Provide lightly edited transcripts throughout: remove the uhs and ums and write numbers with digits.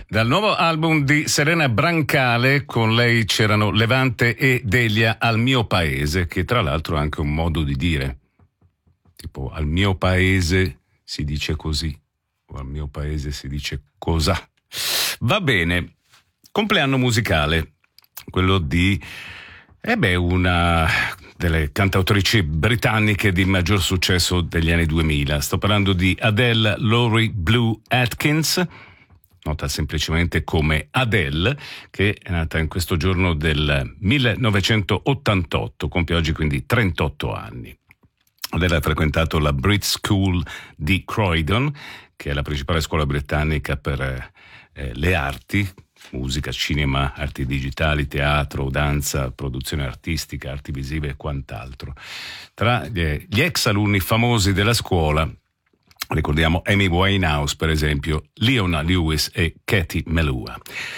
Dal nuovo album di Serena Brancale, con lei c'erano Levante e Delia, Al mio paese, che tra l'altro è anche un modo di dire. Tipo, al mio paese si dice così, o al mio paese si dice cos'ha. Va bene, compleanno musicale, quello di una delle cantautrici britanniche di maggior successo degli anni 2000. Sto parlando di Adele Laurie Blue Atkins, nota semplicemente come Adele, che è nata in questo giorno del 1988, compie oggi quindi 38 anni. Adele ha frequentato la Brit School di Croydon, che è la principale scuola britannica per le arti, musica, cinema, arti digitali, teatro, danza, produzione artistica, arti visive e quant'altro. Tra gli ex alunni famosi della scuola ricordiamo Amy Winehouse, per esempio, Leona Lewis e Katie Melua.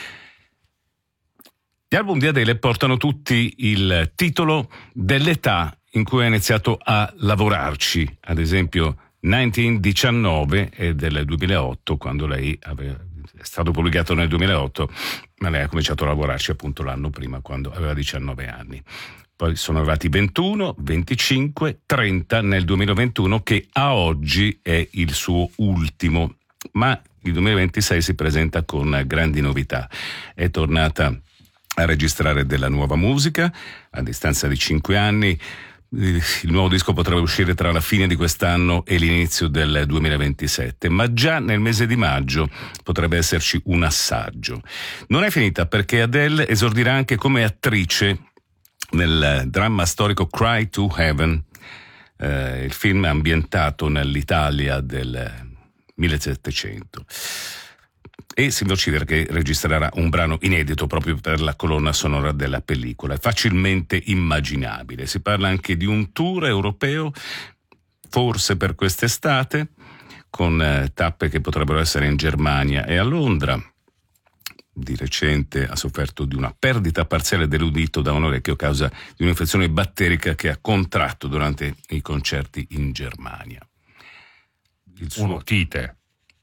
Gli album di Adele portano tutti il titolo dell'età in cui ha iniziato a lavorarci. Ad esempio 1919 è del 2008, quando lei è stato pubblicato nel 2008, ma lei ha cominciato a lavorarci appunto l'anno prima, quando aveva 19 anni. Poi sono arrivati 21, 25, 30 nel 2021, che a oggi è il suo ultimo. Ma il 2026 si presenta con grandi novità. È tornata a registrare della nuova musica a distanza di 5 anni. Il nuovo disco potrebbe uscire tra la fine di quest'anno e l'inizio del 2027, ma già nel mese di maggio potrebbe esserci un assaggio. Non è finita, perché Adele esordirà anche come attrice nel dramma storico Cry to Heaven. Il film è ambientato nell'Italia del 1700. E si vocifera che registrerà un brano inedito proprio per la colonna sonora della pellicola. È facilmente immaginabile. Si parla anche di un tour europeo, forse per quest'estate, con tappe che potrebbero essere in Germania e a Londra. Di recente ha sofferto di una perdita parziale dell'udito da un orecchio a causa di un'infezione batterica che ha contratto durante i concerti in Germania. Un'otite.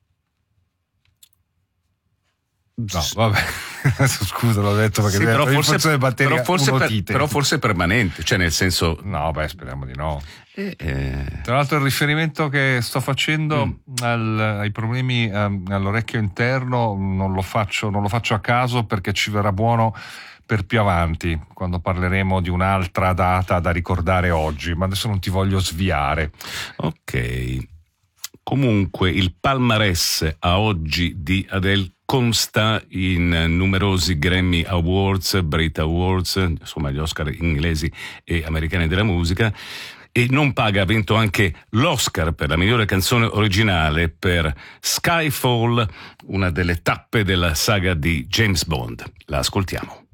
No, vabbè, scusa, l'ho detto perché sì, però forse permanente, cioè nel senso. No, speriamo di no. Tra l'altro il riferimento che sto facendo ai problemi all'orecchio interno non lo faccio a caso, perché ci verrà buono per più avanti, quando parleremo di un'altra data da ricordare oggi, ma adesso non ti voglio sviare. Ok. Comunque il palmarès a oggi di Adele consta in numerosi Grammy Awards, Brit Awards, insomma gli Oscar inglesi e americani della musica, e non paga, ha vinto anche l'Oscar per la migliore canzone originale per Skyfall, una delle tappe della saga di James Bond. La ascoltiamo.